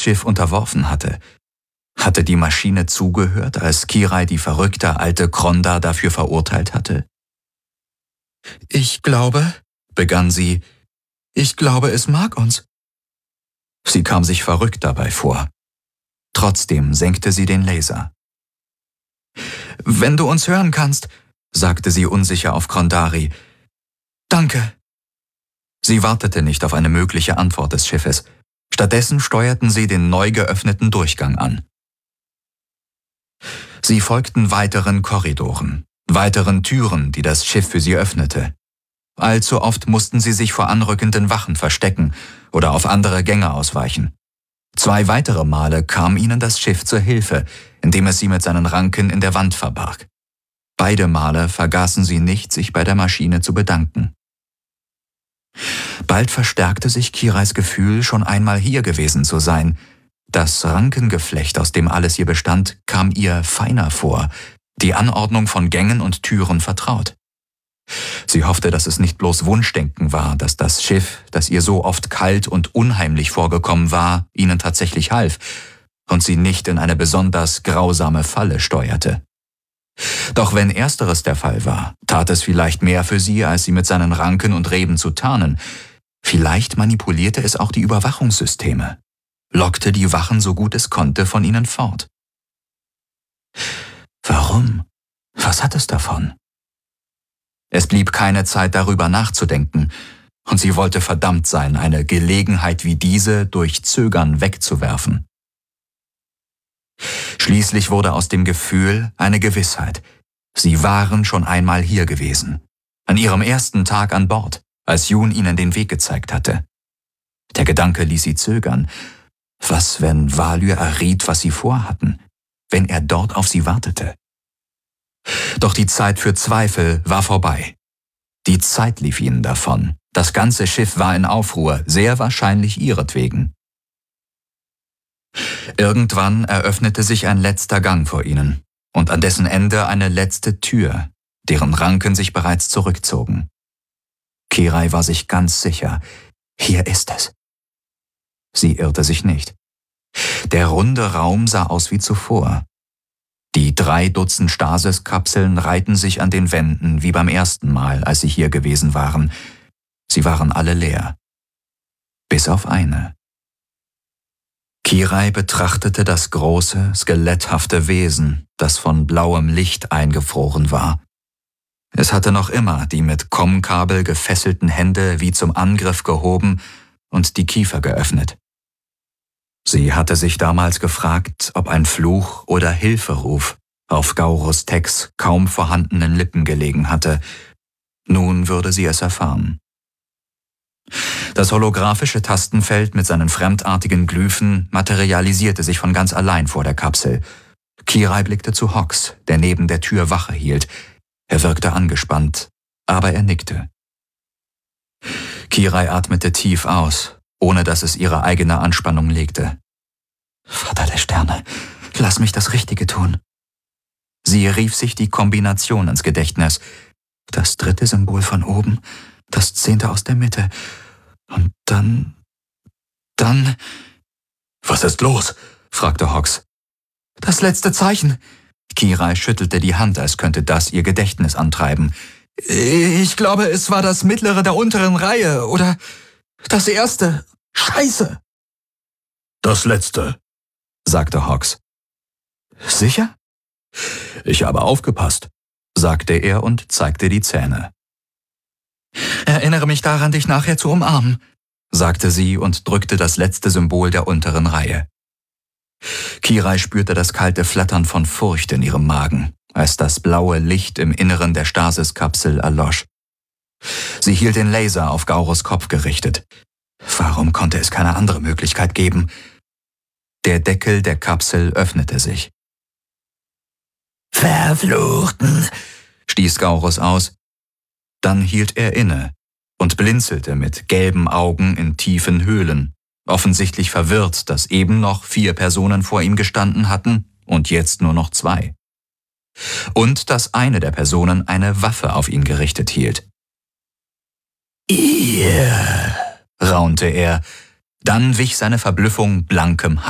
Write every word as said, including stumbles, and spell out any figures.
Schiff unterworfen hatte. Hatte die Maschine zugehört, als Kirai die verrückte alte Kronda dafür verurteilt hatte? »Ich glaube«, begann sie, »ich glaube, es mag uns.« Sie kam sich verrückt dabei vor. Trotzdem senkte sie den Laser. »Wenn du uns hören kannst«, sagte sie unsicher auf Krondari. »Danke.« Sie wartete nicht auf eine mögliche Antwort des Schiffes. Stattdessen steuerten sie den neu geöffneten Durchgang an. Sie folgten weiteren Korridoren, weiteren Türen, die das Schiff für sie öffnete. Allzu oft mussten sie sich vor anrückenden Wachen verstecken oder auf andere Gänge ausweichen. Zwei weitere Male kam ihnen das Schiff zur Hilfe, indem es sie mit seinen Ranken in der Wand verbarg. Beide Male vergaßen sie nicht, sich bei der Maschine zu bedanken. Bald verstärkte sich Kirais Gefühl, schon einmal hier gewesen zu sein. Das Rankengeflecht, aus dem alles hier bestand, kam ihr feiner vor, die Anordnung von Gängen und Türen vertraut. Sie hoffte, dass es nicht bloß Wunschdenken war, dass das Schiff, das ihr so oft kalt und unheimlich vorgekommen war, ihnen tatsächlich half und sie nicht in eine besonders grausame Falle steuerte. Doch wenn ersteres der Fall war, tat es vielleicht mehr für sie, als sie mit seinen Ranken und Reben zu tarnen. Vielleicht manipulierte es auch die Überwachungssysteme, lockte die Wachen so gut es konnte von ihnen fort. Warum? Was hat es davon? Es blieb keine Zeit, darüber nachzudenken, und sie wollte verdammt sein, eine Gelegenheit wie diese durch Zögern wegzuwerfen. Schließlich wurde aus dem Gefühl eine Gewissheit. Sie waren schon einmal hier gewesen, an ihrem ersten Tag an Bord, als Jun ihnen den Weg gezeigt hatte. Der Gedanke ließ sie zögern. Was, wenn Valyr erriet, was sie vorhatten, wenn er dort auf sie wartete? Doch die Zeit für Zweifel war vorbei. Die Zeit lief ihnen davon. Das ganze Schiff war in Aufruhr, sehr wahrscheinlich ihretwegen. Irgendwann eröffnete sich ein letzter Gang vor ihnen und an dessen Ende eine letzte Tür, deren Ranken sich bereits zurückzogen. Kirai war sich ganz sicher, hier ist es. Sie irrte sich nicht. Der runde Raum sah aus wie zuvor. Die drei Dutzend Stasis-Kapseln reihten sich an den Wänden wie beim ersten Mal, als sie hier gewesen waren. Sie waren alle leer. Bis auf eine. Kirai betrachtete das große, skeletthafte Wesen, das von blauem Licht eingefroren war. Es hatte noch immer die mit Kommkabel gefesselten Hände wie zum Angriff gehoben und die Kiefer geöffnet. Sie hatte sich damals gefragt, ob ein Fluch oder Hilferuf auf Gaurus Tex kaum vorhandenen Lippen gelegen hatte. Nun würde sie es erfahren. Das holographische Tastenfeld mit seinen fremdartigen Glyphen materialisierte sich von ganz allein vor der Kapsel. Kirai blickte zu Hox, der neben der Tür Wache hielt. Er wirkte angespannt, aber er nickte. Kirai atmete tief aus, ohne dass es ihre eigene Anspannung legte. »Vater der Sterne, lass mich das Richtige tun.« Sie rief sich die Kombination ins Gedächtnis. Das dritte Symbol von oben, das zehnte aus der Mitte. Und dann... dann... »Was ist los?« fragte Hox. »Das letzte Zeichen.« Kirai schüttelte die Hand, als könnte das ihr Gedächtnis antreiben. »Ich glaube, es war das mittlere der unteren Reihe, oder das erste. Scheiße!« »Das letzte«, sagte Hox. »Sicher?« »Ich habe aufgepasst«, sagte er und zeigte die Zähne. »Erinnere mich daran, dich nachher zu umarmen«, sagte sie und drückte das letzte Symbol der unteren Reihe. Kirai spürte das kalte Flattern von Furcht in ihrem Magen, als das blaue Licht im Inneren der Stasis-Kapsel erlosch. Sie hielt den Laser auf Gaurus Kopf gerichtet. Warum konnte es keine andere Möglichkeit geben? Der Deckel der Kapsel öffnete sich. »Verfluchten«, stieß Gaurus aus. Dann hielt er inne und blinzelte mit gelben Augen in tiefen Höhlen, offensichtlich verwirrt, dass eben noch vier Personen vor ihm gestanden hatten und jetzt nur noch zwei. Und dass eine der Personen eine Waffe auf ihn gerichtet hielt. »Ihr«, raunte er, dann wich seine Verblüffung blankem